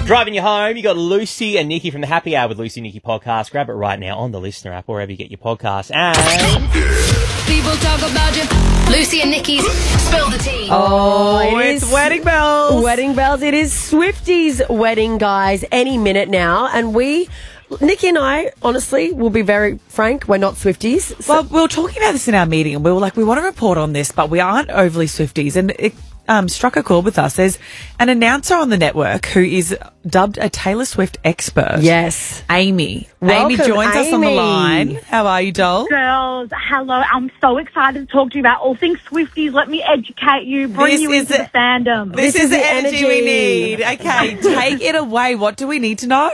Driving you home, you got Lucy and Nikki from the Happy Hour with Lucy and Nikki podcast. Grab it right now on the Listener app or wherever you get your podcasts. And people talk about you. Lucy and Nikki's Spill the Tea. Oh, it's Wedding Bells. Wedding Bells. It is Swifty's wedding, guys, any minute now. And Nikki and I, honestly, will be very frank, we're not Swifties. Well, we were talking about this in our meeting and we were like, we want to report on this, but we aren't overly Swifties. And it struck a chord with us. There's an announcer on the network who is dubbed a Taylor Swift expert. Yes. Amy. Welcome, Amy joins us on the Amy. line. How are you, doll? Girls, hello. I'm so excited to talk to you about all things Swifties. Let me educate you, bring you into the fandom. This is the energy we need. Okay, take it away. What do we need to know?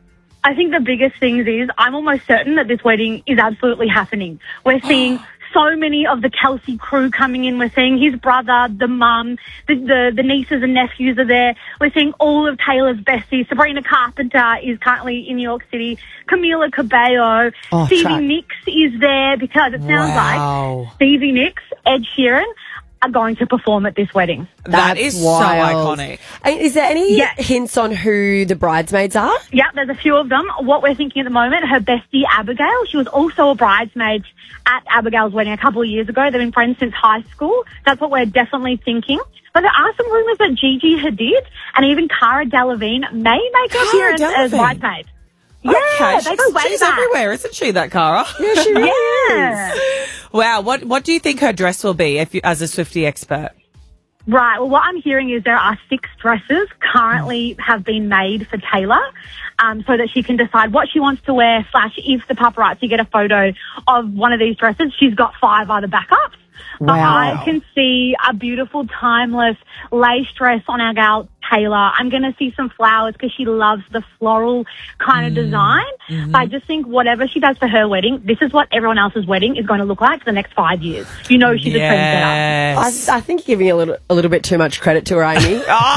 I think the biggest things is I'm almost certain that this wedding is absolutely happening. We're seeing so many of the Kelsey crew coming in. We're seeing his brother, the mum, the nieces and nephews are there. We're seeing all of Taylor's besties. Sabrina Carpenter is currently in New York City. Camila Cabello. Stevie Nicks is there because it sounds like Stevie Nicks, Ed Sheeran are going to perform at this wedding. That is wild. so iconic. Is there any hints on who the bridesmaids are? Yeah, there's a few of them. What we're thinking at the moment, her bestie Abigail, she was also a bridesmaid at Abigail's wedding a couple of years ago. They've been friends since high school. That's what we're definitely thinking. But there are some rumours that Gigi Hadid and even Cara Delevingne may make an appearance as bridesmaids. Yeah, Okay, they go way she's back. everywhere, isn't she, that Cara? Yeah, she is. Wow, what do you think her dress will be as a Swiftie expert? Right. Well, what I'm hearing is there are 6 dresses currently have been made for Taylor, so that she can decide what she wants to wear, / if the paparazzi get a photo of one of these dresses, she's got 5 other backups. But I can see a beautiful, timeless lace dress on our gal Taylor. I'm going to see some flowers because she loves the floral kind of design. But I just think whatever she does for her wedding, this is what everyone else's wedding is going to look like for the next 5 years. You know she's a trendsetter. I think you're giving a little bit too much credit to her, Amy.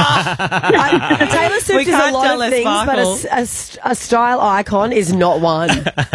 Taylor Swift is a lot of things, but a style icon is not one.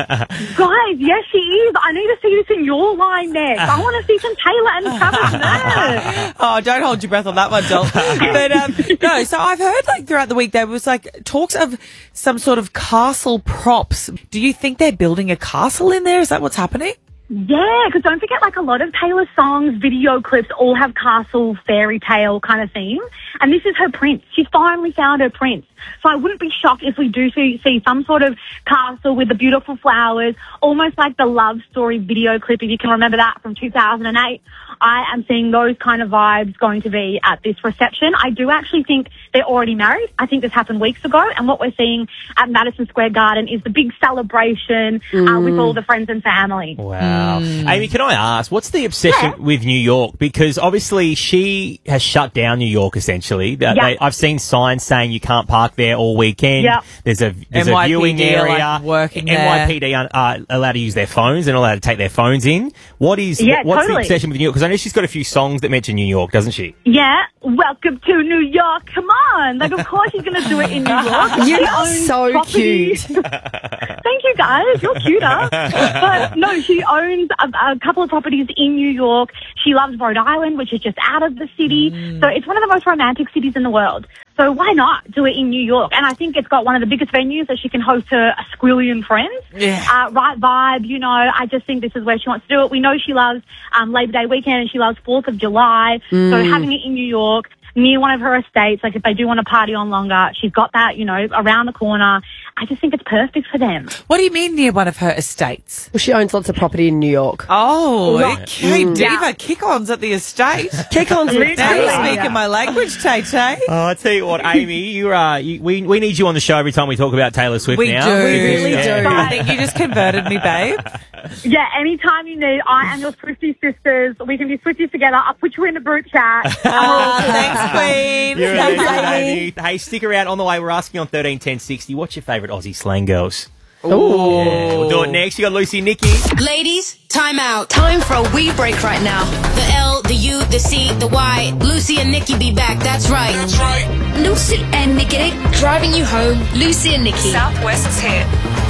Guys, yes, she is. I need to see this in your line next. I want to see some Taylor and Travis there. Oh, don't hold your breath on that one, doll. But no, so I've heard throughout the week there was talks of some sort of castle props. Do you think they're building a castle in there? Is that what's happening? Yeah, because don't forget, a lot of Taylor's songs, video clips, all have castle, fairy tale kind of theme. And this is her prince. She's finally found her prince. So I wouldn't be shocked if we do see some sort of castle with the beautiful flowers, almost like the Love Story video clip, if you can remember that from 2008. I am seeing those kind of vibes going to be at this reception. I do actually think they're already married. I think this happened weeks ago. And what we're seeing at Madison Square Garden is the big celebration with all the friends and family. Wow. Amy, can I ask, what's the obsession with New York? Because obviously she has shut down New York, essentially. I've seen signs saying you can't park there all weekend. There's a viewing area. Working there. NYPD are allowed to use their phones and allowed to take their phones in. What's the obsession with New York? Because I know she's got a few songs that mention New York, doesn't she? Yeah. Welcome to New York. Come on. Of course she's going to do it in New York. You're so cute. Thank you, guys. You're cuter. But no, she owns a couple of properties in New York. She loves Rhode Island, which is just out of the city. So it's one of the most romantic cities in the world. So why not do it in New York? And I think it's got one of the biggest venues that she can host her a squillion friends. Right vibe, I just think this is where she wants to do it. We know she loves Labor Day weekend and she loves 4th of July. So having it in New York, near one of her estates, if they do want to party on longer, she's got that, around the corner. I just think it's perfect for them. What do you mean near one of her estates? Well, she owns lots of property in New York. Oh, okay, Diva. Kick-ons at the estate. Kick-ons Now you're speaking my language, Tay-Tay. Oh, I tell you what, Amy, we need you on the show every time we talk about Taylor Swift now. We really do. I think you just converted me, babe. Yeah, anytime you need, I am your Swiftie sisters. We can be Swifties together. I'll put you in the group chat. Thanks, Queen. You're Amy. Hey, stick around. On the way, we're asking on 131060, what's your favourite Aussie slang, girls? Ooh. Yeah, we'll do it next. You got Lucy and Nikki. Ladies, time out. Time for a wee break right now. The L, the U, the C, the Y. Lucy and Nikki be back. That's right. That's right. Lucy and Nikki, driving you home. Lucy and Nikki. Southwest's hit.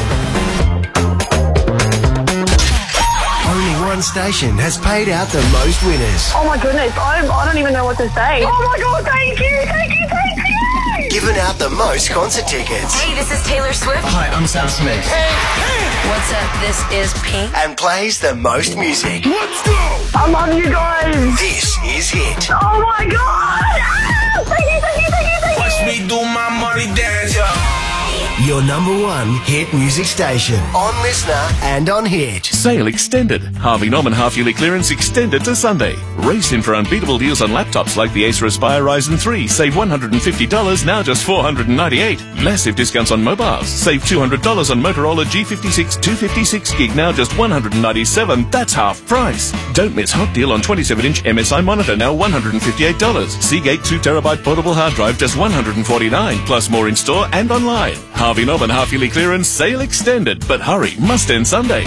Only one station has paid out the most winners. Oh my goodness, I don't even know what to say. Oh my God, thank you. Given out the most concert tickets. Hey, this is Taylor Swift. Hi, I'm Sam Smith. Hey. What's up? This is Pink. And plays the most music. Let's go! I love you guys. This is Hit. Oh my God. Thank you. Watch me do my money dance, Your number one hit music station. On Listener and on Hit. Sale extended. Harvey Norman half-yearly clearance extended to Sunday. Race in for unbeatable deals on laptops like the Acer Aspire Ryzen 3. Save $150, now just $498. Massive discounts on mobiles. Save $200 on Motorola G56 256 gig, now just $197. That's half price. Don't miss hot deal on 27-inch MSI monitor, now $158. Seagate 2TB portable hard drive, just $149. Plus more in store and online. Harvey Norman half-yearly clearance, sale extended. But hurry, must end Sunday.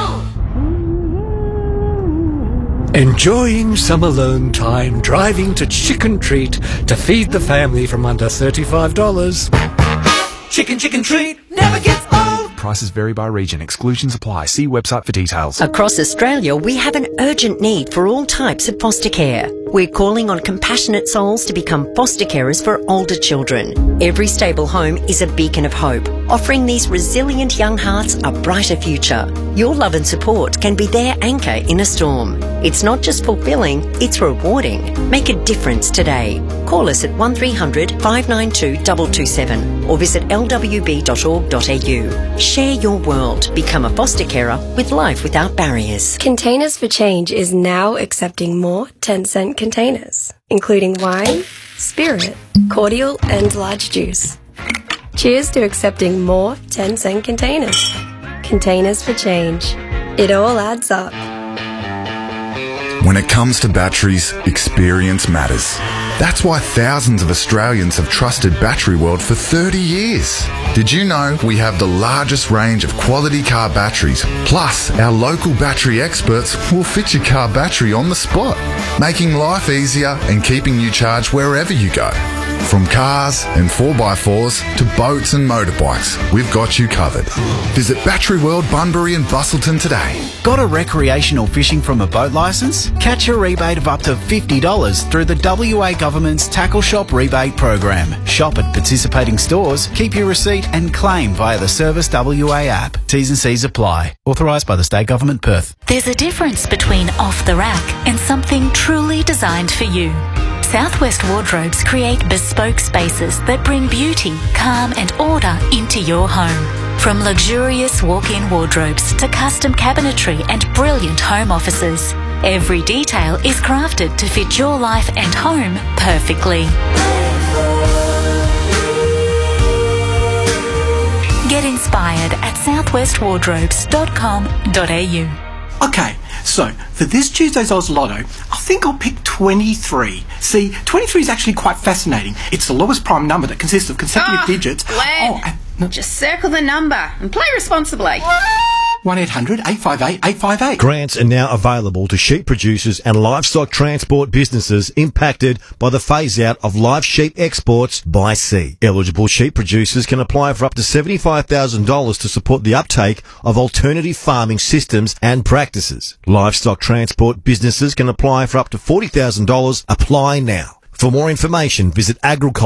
Enjoying some alone time, driving to Chicken Treat to feed the family from under $35. Chicken Treat never gets old. Prices vary by region. Exclusions apply. See website for details. Across Australia, we have an urgent need for all types of foster care. We're calling on compassionate souls to become foster carers for older children. Every stable home is a beacon of hope, offering these resilient young hearts a brighter future. Your love and support can be their anchor in a storm. It's not just fulfilling, it's rewarding. Make a difference today. Call us at 1300 592 227 or visit lwb.org.au. Share your world. Become a foster carer with life without barriers. Containers for Change is now accepting more 10-cent containers, including wine, spirit, cordial, and large juice. Cheers to accepting more 10-cent containers. Containers for Change. It all adds up. When it comes to batteries, experience matters. That's why thousands of Australians have trusted Battery World for 30 years. Did you know we have the largest range of quality car batteries? Plus, our local battery experts will fit your car battery on the spot, making life easier and keeping you charged wherever you go. From cars and 4x4s to boats and motorbikes, we've got you covered. Visit Battery World Bunbury and Bustleton today. Got a recreational fishing from a boat licence? Catch a rebate of up to $50 through the WA Government's Tackle Shop Rebate Program. Shop at participating stores, keep your receipt and claim via the Service WA app. T's and C's apply. Authorised by the State Government, Perth. There's a difference between off the rack and something truly designed for you. Southwest Wardrobes create bespoke spaces that bring beauty, calm and order into your home. From luxurious walk-in wardrobes to custom cabinetry and brilliant home offices, every detail is crafted to fit your life and home perfectly. Get inspired at southwestwardrobes.com.au. Okay, so for this Tuesday's Oz Lotto, I think I'll pick 23. See, 23 is actually quite fascinating. It's the lowest prime number that consists of consecutive digits. Glenn, just circle the number and play responsibly. 1-800-858-858. Grants are now available to sheep producers and livestock transport businesses impacted by the phase-out of live sheep exports by sea. Eligible sheep producers can apply for up to $75,000 to support the uptake of alternative farming systems and practices. Livestock transport businesses can apply for up to $40,000. Apply now. For more information, visit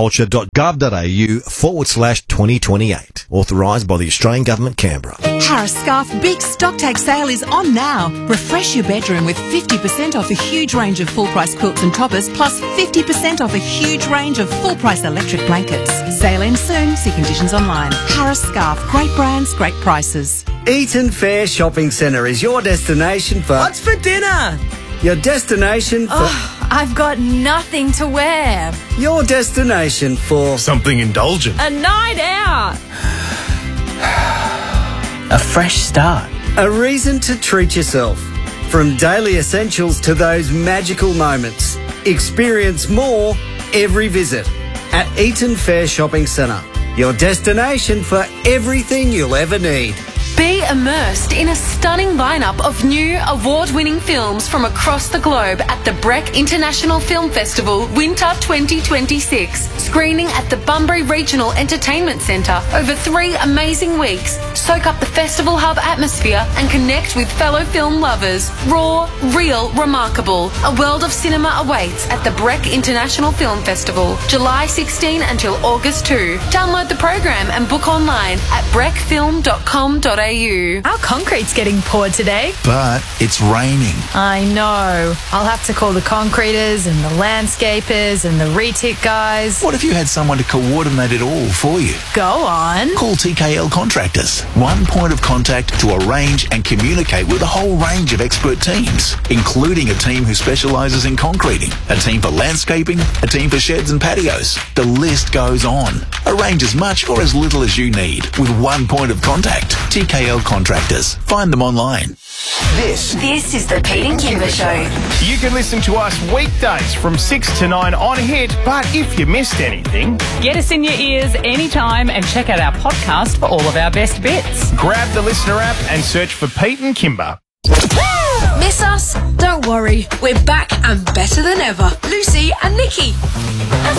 agriculture.gov.au/2028. Authorised by the Australian Government, Canberra. Harris Scarf Big Stocktake Sale is on now. Refresh your bedroom with 50% off a huge range of full-price quilts and toppers, plus 50% off a huge range of full-price electric blankets. Sale ends soon. See conditions online. Harris Scarf. Great brands, great prices. Eaton Fair Shopping Centre is your destination for... What's for dinner? Your destination for... I've got nothing to wear. Your destination for... Something indulgent. A night out. A fresh start. A reason to treat yourself. From daily essentials to those magical moments. Experience more every visit at Eaton Fair Shopping Centre. Your destination for everything you'll ever need. Be immersed in a stunning lineup of new award-winning films from across the globe at the Breck International Film Festival Winter 2026. Screening at the Bunbury Regional Entertainment Centre over 3 amazing weeks. Soak up the festival hub atmosphere and connect with fellow film lovers. Raw, real, remarkable. A world of cinema awaits at the Breck International Film Festival, July 16 until August 2. Download the program and book online at breckfilm.com.au. Our concrete's getting poured today. But it's raining. I know. I'll have to call the concreters and the landscapers and the retic guys. What if you had someone to coordinate it all for you? Go on. Call TKL Contractors. One point of contact to arrange and communicate with a whole range of expert teams, including a team who specialises in concreting, a team for landscaping, a team for sheds and patios. The list goes on. Arrange as much or as little as you need with one point of contact. TKL Contractors. Find them online. This is the Pete and Kimber Show. You can listen to us weekdays from 6 to 9 on Hit, but if you missed anything, get us in your ears anytime and check out our podcast for all of our best bits. Grab the Listener app and search for Pete and Kimber. Miss us? Don't worry. We're back and better than ever. Lucy and Nikki.